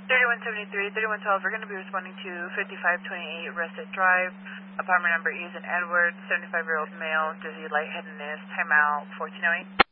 3173, 3112, we're going to be responding to 5528 Russet Drive. Apartment number E is in Edwards, 75-year-old male, dizzy, lightheadedness, timeout 1408.